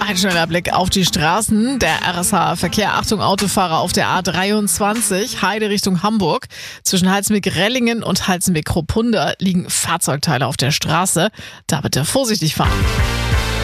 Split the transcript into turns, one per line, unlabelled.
Ein schneller Blick auf die Straßen. Der RSH-Verkehr. Achtung, Autofahrer auf der A23, Heide Richtung Hamburg. Zwischen Halzenbeck-Rellingen und Halzenbeck-Kropunda liegen Fahrzeugteile auf der Straße. Da bitte vorsichtig fahren.